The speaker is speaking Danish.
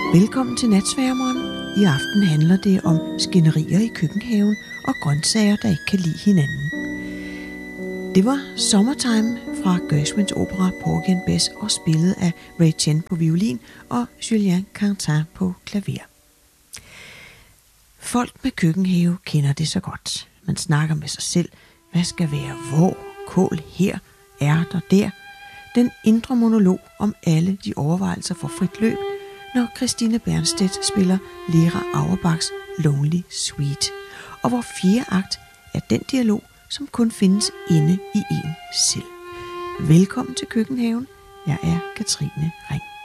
Velkommen til Natsværmeren. I aften handler det om skænderier i køkkenhaven og grøntsager, der ikke kan lide hinanden. Det var Summertime fra Gershwins opera Porgy and Bess og spillet af Ray Chen på violin og Julien Quentin på klaver. Folk med køkkenhave kender det så godt. Man snakker med sig selv. Hvad skal være hvor? Kål her? Ærter der? Den indre monolog om alle de overvejelser for frit løb, når Christine Bernstedt spiller Lera Auerbachs Lonely Suite, og hvor 4. akt er den dialog, som kun findes inde i en selv. Velkommen til køkkenhaven. Jeg er Katrine Ring.